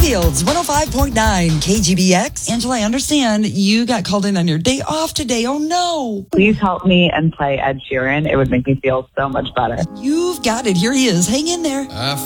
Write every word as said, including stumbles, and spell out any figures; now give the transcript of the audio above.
Springfield's one oh five point nine K G B X. Angela, I understand you got called in on your day off today. Oh, no. Please help me and play Ed Sheeran. It would make me feel so much better. You've got it. Here he is. Hang in there. I